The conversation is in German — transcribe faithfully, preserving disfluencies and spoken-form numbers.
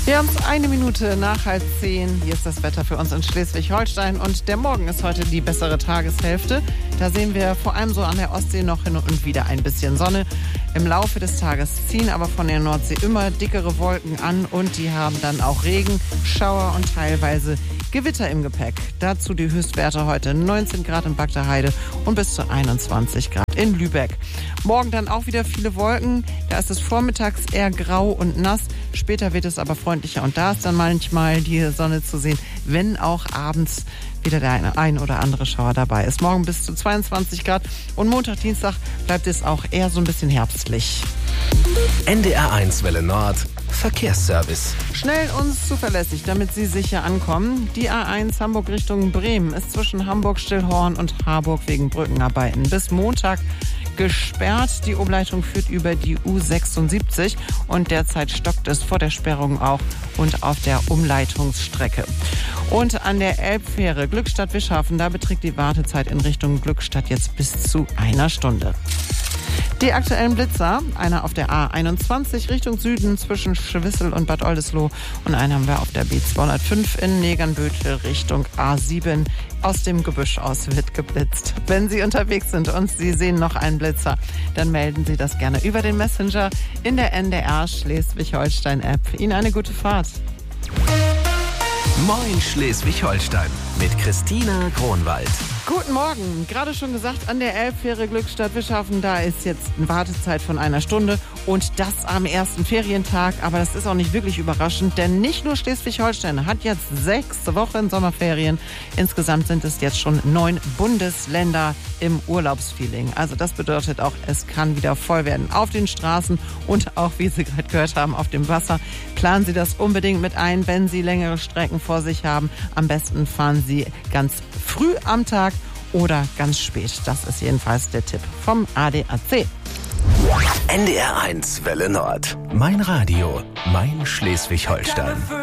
Wir haben es eine Minute nach halb zehn. Hier ist das Wetter für uns in Schleswig-Holstein und der Morgen ist heute die bessere Tageshälfte. Da sehen wir vor allem so an der Ostsee noch hin und wieder ein bisschen Sonne. Im Laufe des Tages ziehen aber von der Nordsee immer dickere Wolken an und die haben dann auch Regen, Schauer und teilweise Gewitter im Gepäck. Dazu die Höchstwerte heute neunzehn Grad in Bagdaheide und bis zu einundzwanzig Grad in Lübeck. Morgen dann auch wieder viele Wolken. Da ist es vormittags eher grau und nass. Später wird es aber freundlicher und da ist dann manchmal die Sonne zu sehen, wenn auch abends wieder der ein oder andere Schauer dabei ist. Morgen bis zu zweiundzwanzig Grad und Montag, Dienstag bleibt es auch eher so ein bisschen herbstlich. N D R eins Welle Nord Verkehrsservice. Schnell und zuverlässig, damit Sie sicher ankommen. Die A eins Hamburg Richtung Bremen ist zwischen Hamburg-Stillhorn und Harburg wegen Brückenarbeiten bis Montag gesperrt. Die Umleitung führt über die U sechsundsiebzig und derzeit stockt es vor der Sperrung auch und auf der Umleitungsstrecke. Und an der Elbfähre Glückstadt-Wischhafen, da beträgt die Wartezeit in Richtung Glückstadt jetzt bis zu einer Stunde. Die aktuellen Blitzer, einer auf der A einundzwanzig Richtung Süden zwischen Schwissel und Bad Oldesloe und einen haben wir auf der B zweihundertfünf in Negernbüttel Richtung A sieben. Aus dem Gebüsch aus wird geblitzt. Wenn Sie unterwegs sind und Sie sehen noch einen Blitzer, dann melden Sie das gerne über den Messenger in der N D R Schleswig-Holstein-App. Ihnen eine gute Fahrt. Moin Schleswig-Holstein mit Christina Kronwald. Guten Morgen. Gerade schon gesagt, an der Elbfähre Glückstadt-Wischhafen, da ist jetzt eine Wartezeit von einer Stunde und das am ersten Ferientag. Aber das ist auch nicht wirklich überraschend, denn nicht nur Schleswig-Holstein hat jetzt sechs Wochen Sommerferien. Insgesamt sind es jetzt schon neun Bundesländer im Urlaubsfeeling. Also das bedeutet auch, es kann wieder voll werden auf den Straßen und auch, wie Sie gerade gehört haben, auf dem Wasser. Planen Sie das unbedingt mit ein, wenn Sie längere Strecken vor sich haben. Am besten fahren Sie ganz früh am Tag oder ganz spät. Das ist jedenfalls der Tipp vom A D A C. N D R eins Welle Nord. Mein Radio, mein Schleswig-Holstein.